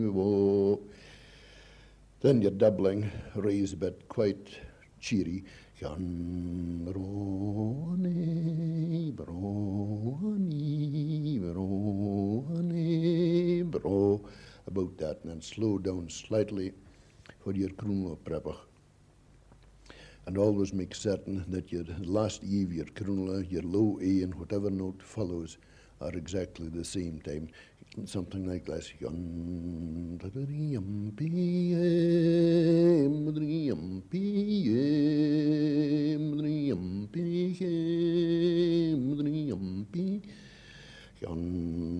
Whoa. Then you're doubling, raise a bit, quite cheery. Brony, brony, brony, bro. About that, and then slow down slightly for your crooner prepper. And always make certain that your last E of your crooner, your low A, and whatever note follows are exactly the same time. Something like this.